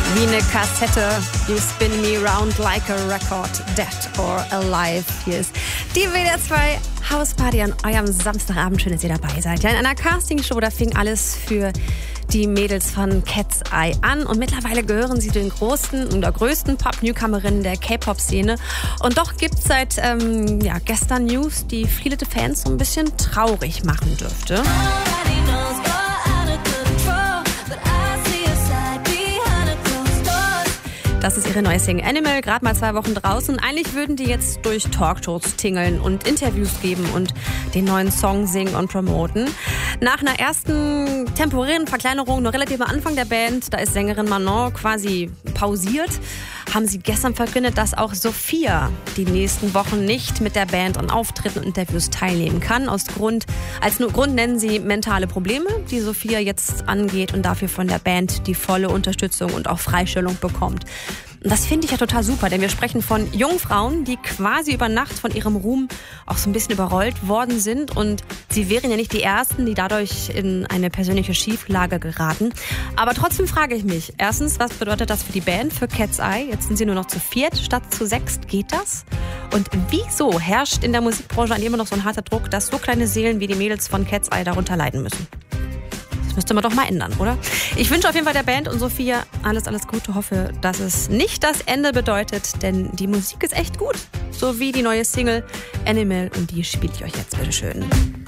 Wie eine Kassette. You spin me round like a record, dead or alive. Hier ist die WDR 2 Hausparty an eurem Samstagabend. Schön, dass ihr dabei seid. Ja, in einer Castingshow, da fing alles für die Mädels von Cat's Eye an. Und mittlerweile gehören sie den größten Pop-Newcomerinnen der K-Pop-Szene. Und doch gibt es seit gestern News, die viele Fans so ein bisschen traurig machen dürfte. Das ist ihre neue Single Animal, gerade mal 2 Wochen draußen. Eigentlich würden die jetzt durch Talkshows tingeln und Interviews geben und den neuen Song singen und promoten. Nach einer ersten temporären Verkleinerung, noch relativ am Anfang der Band, da ist Sängerin Manon quasi pausiert, haben sie gestern verkündet, dass auch Sophia die nächsten Wochen nicht mit der Band an Auftritten und Interviews teilnehmen kann. Als Grund nennen sie mentale Probleme, die Sophia jetzt angeht und dafür von der Band die volle Unterstützung und auch Freistellung bekommt. Und das finde ich ja total super, denn wir sprechen von jungen Frauen, die quasi über Nacht von ihrem Ruhm auch so ein bisschen überrollt worden sind. Und sie wären ja nicht die Ersten, die dadurch in eine persönliche Schieflage geraten. Aber trotzdem frage ich mich, erstens, was bedeutet das für die Band, für Cat's Eye? Jetzt sind sie nur noch zu 4 statt zu 6. Geht das? Und wieso herrscht in der Musikbranche immer noch so ein harter Druck, dass so kleine Seelen wie die Mädels von Cat's Eye darunter leiden müssen? Das müsste man doch mal ändern, oder? Ich wünsche auf jeden Fall der Band und Sophia alles Gute. Hoffe, dass es nicht das Ende bedeutet, denn die Musik ist echt gut. So wie die neue Single Animal und die spiele ich euch jetzt bitteschön.